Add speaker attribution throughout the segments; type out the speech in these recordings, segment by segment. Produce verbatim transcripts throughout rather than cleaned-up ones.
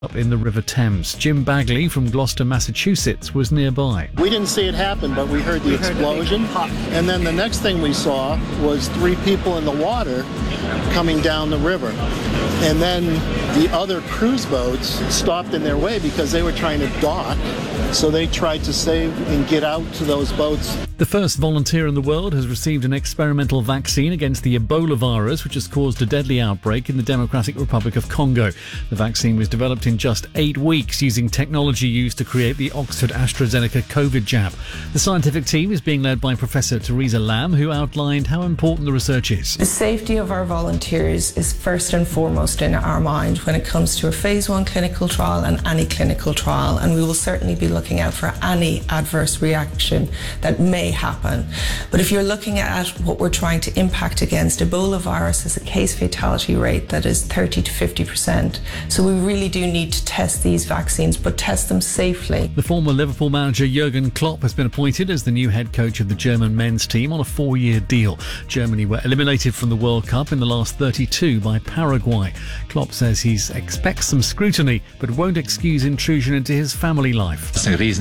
Speaker 1: up in the River Thames. Jim Bagley from Gloucester, Massachusetts was nearby.
Speaker 2: We didn't see it happen, but we heard the we explosion. Heard the and then the next thing we saw was three people in the water coming down the river. And then the other cruise boats stopped in their way because they were trying to dock. So they tried to save and get out to those boats.
Speaker 1: The first volunteer in the world has received an experimental vaccine against the Ebola virus, which has caused a deadly outbreak in the Democratic Republic of Congo. The vaccine was developed in just eight weeks using technology used to create the Oxford AstraZeneca COVID jab. The scientific team is being led by Professor Theresa Lamb, who outlined how important the research is.
Speaker 3: The safety of our volunteers is first and foremost in our mind when it comes to a phase one clinical trial and any clinical trial, and we will certainly be looking out for any adverse reaction that may happen. But if you're looking at what we're trying to impact against, Ebola virus has a case fatality rate that is thirty to fifty percent. So we really do need to test these vaccines, but test them safely.
Speaker 1: The former Liverpool manager Jurgen Klopp has been appointed as the new head coach of the German men's team on a four-year deal. Germany were eliminated from the World Cup in the last thirty-two by Paraguay. Klopp says he expects some scrutiny, but won't excuse intrusion into his family life.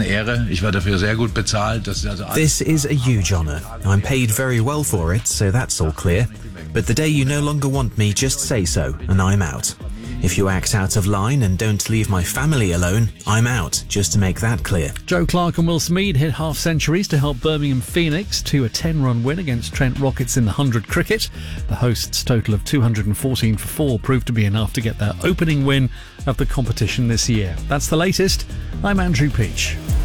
Speaker 4: This is a huge honour. I'm paid very well for it, so that's all clear. But the day you no longer want me, just say so, and I'm out. If you act out of line and don't leave my family alone, I'm out, just to make that clear.
Speaker 1: Joe Clark and Will Smeed hit half centuries to help Birmingham Phoenix to a ten-run win against Trent Rockets in the one hundred cricket. The hosts' total of two hundred fourteen for four proved to be enough to get their opening win of the competition this year. That's the latest. I'm Andrew Peach.